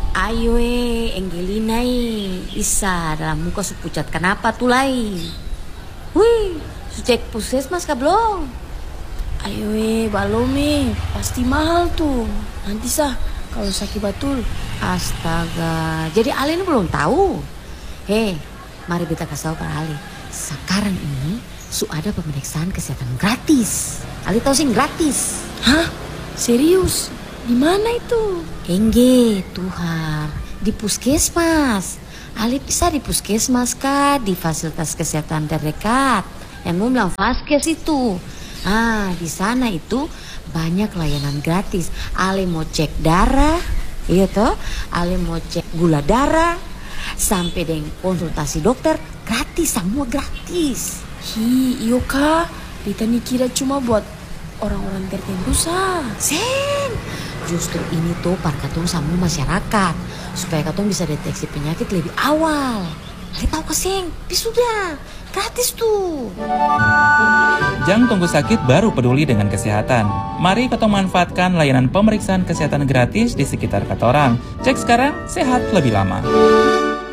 Ayo Angelina Isa dalam muka su pucat kenapa tuh lai? Wih, su cek puskesmas kah belum? Ayo balom pasti mahal tuh. Nanti sah kalau sakit batul. Astaga, jadi Ali ini belum tahu. Mari kita kasih tahu para Ali. Sekarang ini su ada pemeriksaan kesehatan gratis. Ali tahu sih gratis. Hah? Serius? Di mana itu? Engge, Tuhan, di puskesmas. Ali bisa di puskesmas kah, di fasilitas kesehatan terdekat. Yang mau bilang Vaskes itu. Di sana itu banyak layanan gratis. Ali mau cek darah, iya toh? Ali mau cek gula darah, sampai dengan konsultasi dokter gratis, semua gratis. Iyo kak, Rita nih kira cuma buat orang-orang tertentu sah. Sen, justru ini tuh parkatong sama masyarakat supaya katong bisa deteksi penyakit lebih awal. Ali tahu keseng, sudah gratis tuh. Jangan tunggu sakit baru peduli dengan kesehatan. Mari katong manfaatkan layanan pemeriksaan kesehatan gratis di sekitar katorang. Cek sekarang, sehat lebih lama.